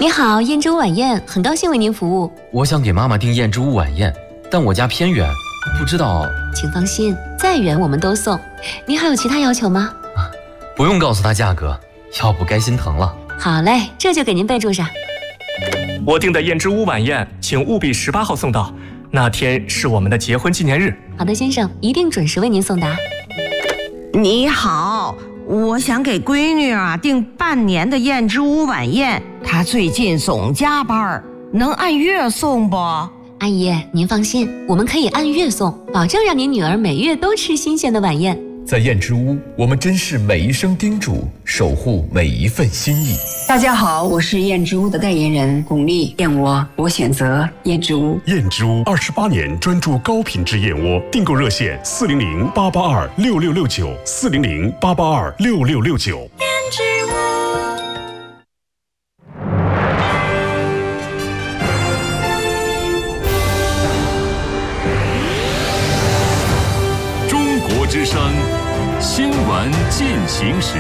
你好，燕之屋晚宴，很高兴为您服务。 我想给妈妈订燕之屋晚宴，但我家偏远，不知道。 请放心，再远我们都送。您还有其他要求吗？ 不用告诉她价格，要不该心疼了。 好嘞，这就给您备注上。 我订的燕之屋晚宴，请务必18号送到，那天是我们的结婚纪念日。 好的，先生，一定准时为您送达。 你好，我想给闺女订半年的燕之屋晚宴，她最近总加班，能按月送不？ 阿姨，您放心，我们可以按月送，保证让您女儿每月都吃新鲜的晚宴。 在燕之屋，我们珍视每一声叮嘱，守护每一份心意。 大家好，我是燕之屋的代言人巩俐，燕窝我选择燕之屋。 燕之屋28年专注高品质燕窝，订购热线400-882-6669，400-882-6669。燕之屋。 中国之声新闻进行时。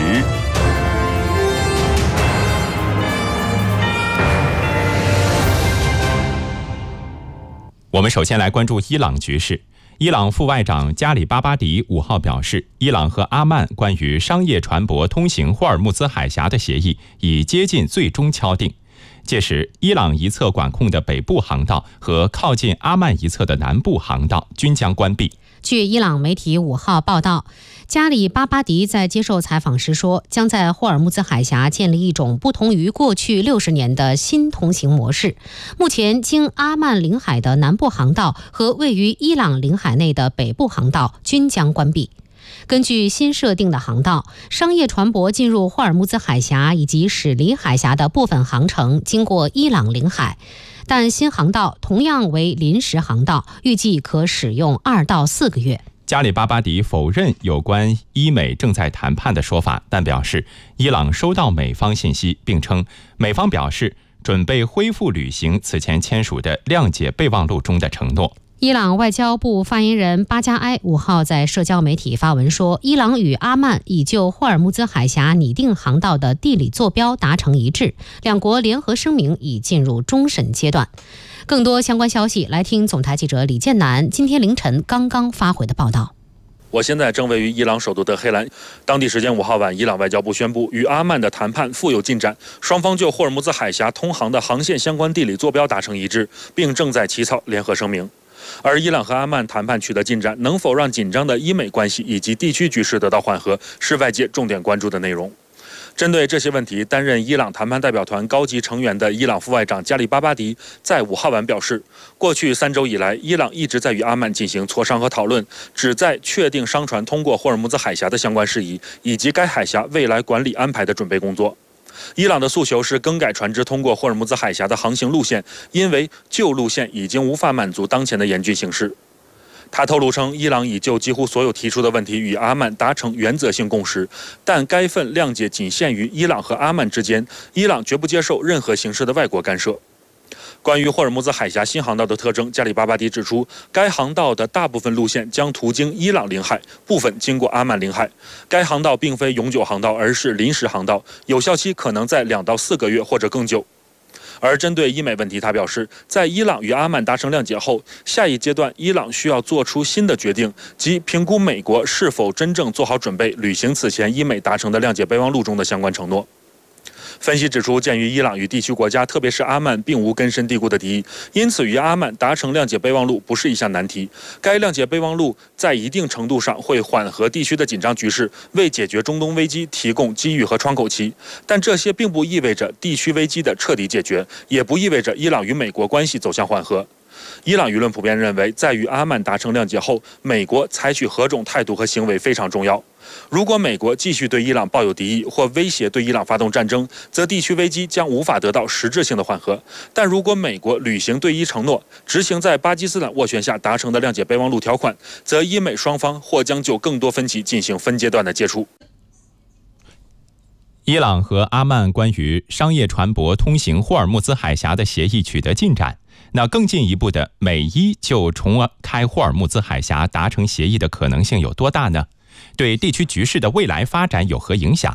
我们首先来关注伊朗局势。伊朗副外长加里巴巴迪5号表示，伊朗和阿曼关于商业船舶通行霍尔木兹海峡的协议已接近最终敲定。届时，伊朗一侧管控的北部航道和靠近阿曼一侧的南部航道均将关闭。 据伊朗媒体5号报道，加里巴巴迪在接受采访时说，将在霍尔木兹海峡建立一种不同于过去60年的新通行模式。目前，经阿曼领海的南部航道和位于伊朗领海内的北部航道均将关闭。根据新设定的航道，商业船舶进入霍尔木兹海峡以及驶离海峡的部分航程经过伊朗领海，但新航道同样为临时航道，预计可使用2到4个月。 加里巴巴迪否认有关伊美正在谈判的说法，但表示伊朗收到美方信息，并称美方表示准备恢复履行此前签署的谅解备忘录中的承诺。 伊朗外交部发言人巴加埃5号在社交媒体发文说，伊朗与阿曼已就霍尔木兹海峡拟定航道的地理坐标达成一致，两国联合声明已进入终审阶段。更多相关消息，来听总台记者李建南今天凌晨刚刚发回的报道。 我现在正位于伊朗首都德黑兰，当地时间5号晚，伊朗外交部宣布，与阿曼的谈判富有进展，双方就霍尔木兹海峡通航的航线相关地理坐标达成一致，并正在起草联合声明。而伊朗和阿曼谈判取得进展，能否让紧张的伊美关系以及地区局势得到缓和，是外界重点关注的内容。针对这些问题，担任伊朗谈判代表团高级成员的伊朗副外长加里巴巴迪在5号晚表示，过去3周以来，伊朗一直在与阿曼进行磋商和讨论，旨在确定商船通过霍尔木兹海峡的相关事宜，以及该海峡未来管理安排的准备工作。伊朗的诉求是更改船只通过霍尔木兹海峡的航行路线，因为旧路线已经无法满足当前的严峻形势。他透露称，伊朗已就几乎所有提出的问题与阿曼达成原则性共识，但该份谅解仅限于伊朗和阿曼之间，伊朗绝不接受任何形式的外国干涉。关于霍尔木兹海峡新航道的特征，加里巴巴迪指出，该航道的大部分路线将途经伊朗领海，部分经过阿曼领海。该航道并非永久航道，而是临时航道，有效期可能在2到4个月或者更久。而针对伊美问题，他表示，在伊朗与阿曼达成谅解后，下一阶段伊朗需要做出新的决定，即评估美国是否真正做好准备履行此前伊美达成的谅解备忘录中的相关承诺。分析指出，鉴于伊朗与地区国家，特别是阿曼并无根深蒂固的敌意，因此与阿曼达成谅解备忘录不是一项难题。该谅解备忘录在一定程度上会缓和地区的紧张局势，为解决中东危机提供机遇和窗口期。但这些并不意味着地区危机的彻底解决，也不意味着伊朗与美国关系走向缓和。伊朗舆论普遍认为，在与阿曼达成谅解后，美国采取何种态度和行为非常重要。如果美国继续对伊朗抱有敌意或威胁对伊朗发动战争，则地区危机将无法得到实质性的缓和。但如果美国履行对伊承诺，执行在巴基斯坦斡旋下达成的谅解备忘录条款，则伊美双方或将就更多分歧进行分阶段的接触。 伊朗和阿曼关于商业船舶通行霍尔木兹海峡的协议取得进展，那更进一步的美伊就重开霍尔木兹海峡达成协议的可能性有多大呢？对地区局势的未来发展有何影响？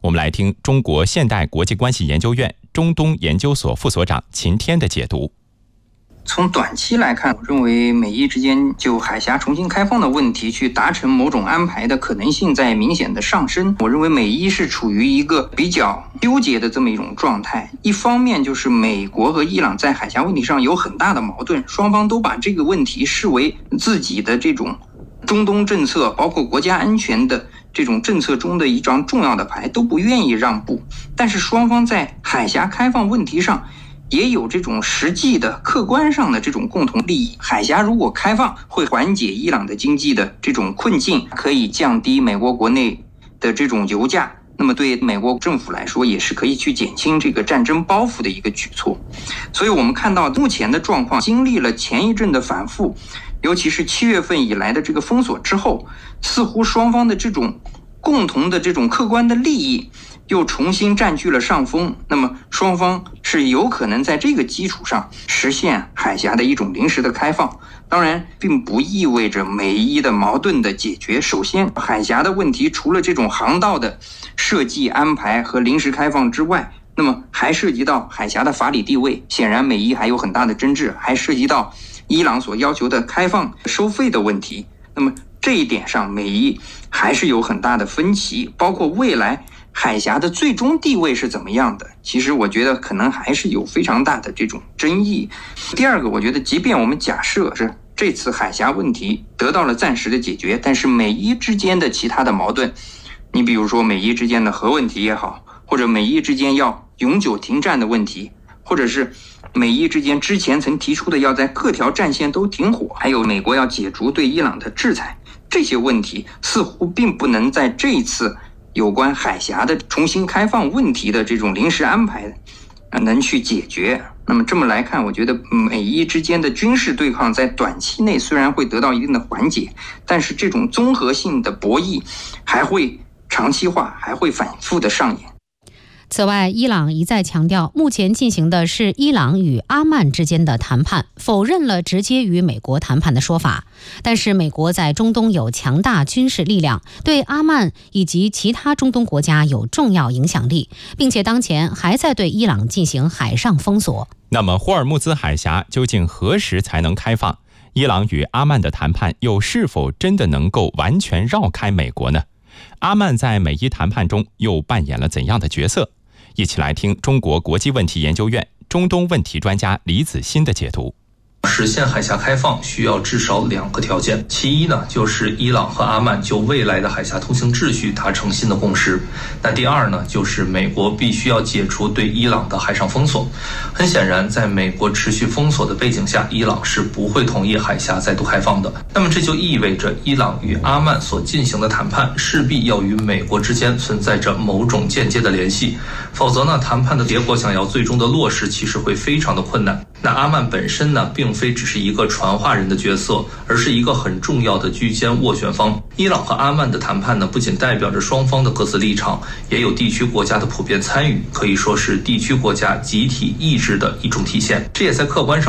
我们来听中国现代国际关系研究院中东研究所副所长秦天的解读。 从短期来看，我认为美伊之间就海峡重新开放的问题去达成某种安排的可能性在明显的上升。我认为美伊是处于一个比较纠结的这么一种状态。一方面就是美国和伊朗在海峡问题上有很大的矛盾，双方都把这个问题视为自己的这种中东政策，包括国家安全的这种政策中的一张重要的牌，都不愿意让步。但是双方在海峡开放问题上也有这种实际的客观上的这种共同利益。海峡如果开放，会缓解伊朗的经济的这种困境，可以降低美国国内的这种油价，那么对美国政府来说也是可以去减轻这个战争包袱的一个举措。所以我们看到目前的状况，经历了前一阵的反复，尤其是7月份以来的这个封锁之后，似乎双方的这种共同的这种客观的利益又重新占据了上风，那么双方是有可能在这个基础上实现海峡的一种临时的开放。当然并不意味着美伊的矛盾的解决。首先海峡的问题除了这种航道的设计安排和临时开放之外，那么还涉及到海峡的法理地位，显然美伊还有很大的争执，还涉及到伊朗所要求的开放收费的问题。那么这一点上美伊还是有很大的分歧，包括未来海峡的最终地位是怎么样的，其实我觉得可能还是有非常大的这种争议。第二个，我觉得即便我们假设是这次海峡问题得到了暂时的解决，但是美伊之间的其他的矛盾，你比如说美伊之间的核问题也好，或者美伊之间要永久停战的问题，或者是美伊之间之前曾提出的要在各条战线都停火，还有美国要解除对伊朗的制裁，这些问题似乎并不能在这一次有关海峡的重新开放问题的这种临时安排能去解决。那么这么来看，我觉得美伊之间的军事对抗在短期内虽然会得到一定的缓解，但是这种综合性的博弈还会长期化，还会反复的上演。 此外，伊朗一再强调，目前进行的是伊朗与阿曼之间的谈判，否认了直接与美国谈判的说法。但是美国在中东有强大军事力量，对阿曼以及其他中东国家有重要影响力，并且当前还在对伊朗进行海上封锁。 那么霍尔木兹海峡究竟何时才能开放？伊朗与阿曼的谈判又是否真的能够完全绕开美国呢？阿曼在美伊谈判中又扮演了怎样的角色？一起来听中国国际问题研究院中东问题专家李子欣的解读。 实现海峡开放需要至少2个条件，其一呢，就是伊朗和阿曼就未来的海峡通行秩序达成新的共识。那第二呢，就是美国必须要解除对伊朗的海上封锁。很显然，在美国持续封锁的背景下，伊朗是不会同意海峡再度开放的。那么这就意味着伊朗与阿曼所进行的谈判势必要与美国之间存在着某种间接的联系，否则呢，谈判的结果想要最终的落实，其实会非常的困难。那阿曼本身呢，并非只是一个传话人的角色，而是一个很重要的居间斡旋方。伊朗和阿曼的谈判呢，不仅代表着双方的各自立场，也有地区国家的普遍参与，可以说是地区国家集体意志的一种体现。这也在客观上